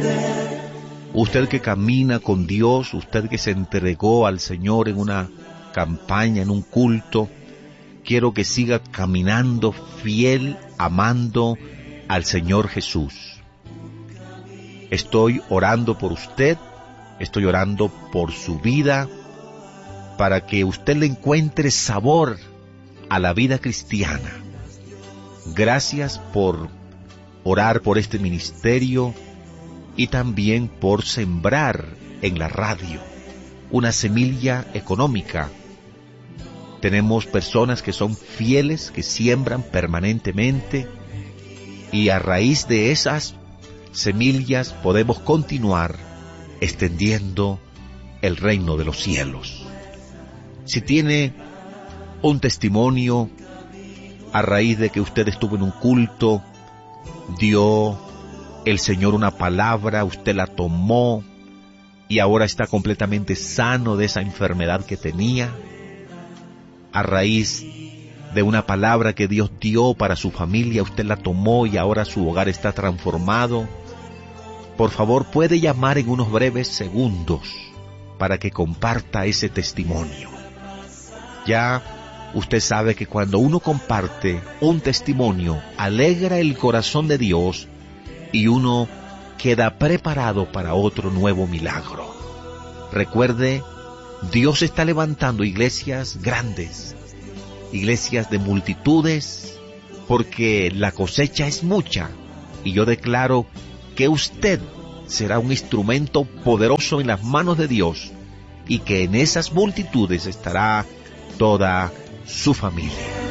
Usted que camina con Dios, usted que se entregó al Señor en una campaña, en un culto, quiero que siga caminando fiel, amando al Señor Jesús. Estoy orando por usted, estoy orando por su vida, para que usted le encuentre sabor a la vida cristiana. Gracias por orar por este ministerio y también por sembrar en la radio una semilla económica. Tenemos personas que son fieles, que siembran permanentemente, y a raíz de esas semillas podemos continuar extendiendo el reino de los cielos. Si tiene un testimonio a raíz de que usted estuvo en un culto, dio el Señor una palabra, usted la tomó y ahora está completamente sano de esa enfermedad que tenía, a raíz de una palabra que Dios dio para su familia, usted la tomó y ahora su hogar está transformado, por favor puede llamar en unos breves segundos para que comparta ese testimonio. Ya usted sabe que cuando uno comparte un testimonio, alegra el corazón de Dios y uno queda preparado para otro nuevo milagro. Recuerde, Dios está levantando iglesias grandes, iglesias de multitudes, porque la cosecha es mucha, y yo declaro que usted será un instrumento poderoso en las manos de Dios, y que en esas multitudes estará toda su familia.